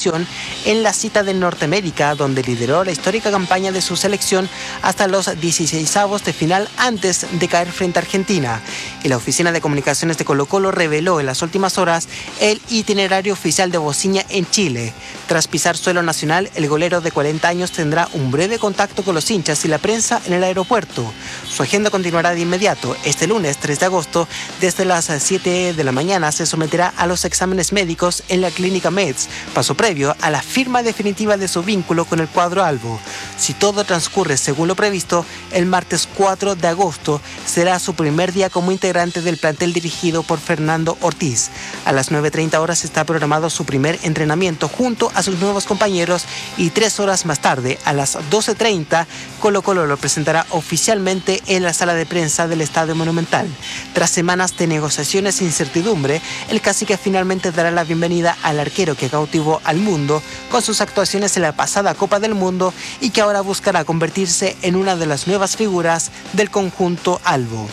participación en la cita de Norteamérica, donde lideró la histórica campaña de su selección hasta los 16avos de final antes de caer frente a Argentina. Y la Oficina de Comunicaciones de Colo-Colo reveló en las últimas horas el itinerario oficial de Bociña en Chile. Tras pisar suelo nacional, el golero de 40 años tendrá un breve contacto con los hinchas y la prensa en el aeropuerto. Su agenda continuará de inmediato. Este lunes 3 de agosto, desde las 7 de la mañana, se someterá a los exámenes médicos en la clínica Meds, paso previo a la firma definitiva de su vínculo con el cuadro albo. Si todo transcurre según lo previsto, el martes 4 de agosto será su primer día como integrante del plantel dirigido por Fernando Ortiz. A las 9:30 horas está programado su primer entrenamiento junto a sus nuevos compañeros y 3 horas más tarde, a las 12:30, Colo-Colo lo presentará oficialmente en la sala de prensa del Estadio Monumental. Tras semanas de negociaciones e incertidumbre, el cacique finalmente dará la bienvenida al arquero que cautivó al mundo con sus actuaciones en la pasada Copa del Mundo y que ahora buscará convertirse en una de las nuevas figuras del conjunto albo.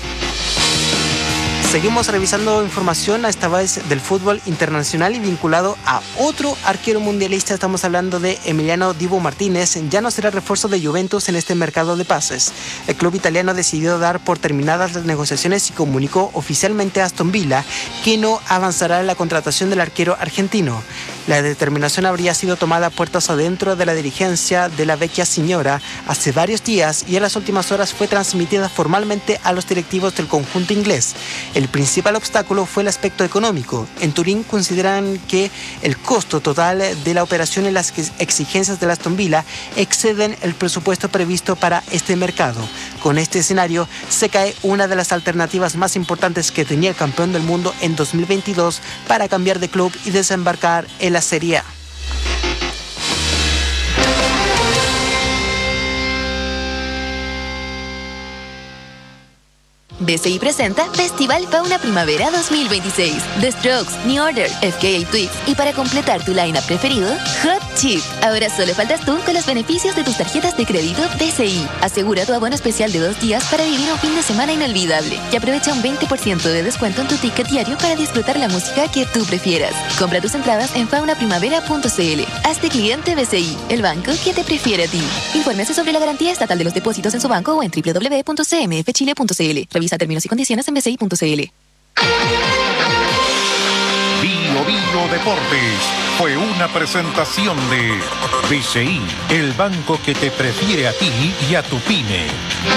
Seguimos revisando información a esta vez del fútbol internacional y vinculado a otro arquero mundialista. Estamos hablando de Emiliano Dibu Martínez. Ya no será refuerzo de Juventus en este mercado de pases. El club italiano decidió dar por terminadas las negociaciones y comunicó oficialmente a Aston Villa que no avanzará en la contratación del arquero argentino. La determinación habría sido tomada puertas adentro de la dirigencia de la Vecchia Signora hace varios días y en las últimas horas fue transmitida formalmente a los directivos del conjunto inglés. El principal obstáculo fue el aspecto económico. En Turín consideran que el costo total de la operación y las exigencias de Aston Villa exceden el presupuesto previsto para este mercado. Con este escenario se cae una de las alternativas más importantes que tenía el campeón del mundo en 2022 para cambiar de club y desembarcar en la Serie A. BCI presenta Festival Fauna Primavera 2026. The Strokes, New Order, FKA Twigs y para completar tu line-up preferido, Hot Chip. Ahora solo faltas tú con los beneficios de tus tarjetas de crédito BCI. Asegura tu abono especial de 2 días para vivir un fin de semana inolvidable y aprovecha un 20% de descuento en tu ticket diario para disfrutar la música que tú prefieras. Compra tus entradas en faunaprimavera.cl. Hazte cliente BCI, el banco que te prefiere a ti. Infórmese sobre la garantía estatal de los depósitos en su banco o en www.cmfchile.cl. Revisa términos y condiciones en bci.cl. Bio Deportes fue una presentación de BCI, el banco que te prefiere a ti y a tu pyme.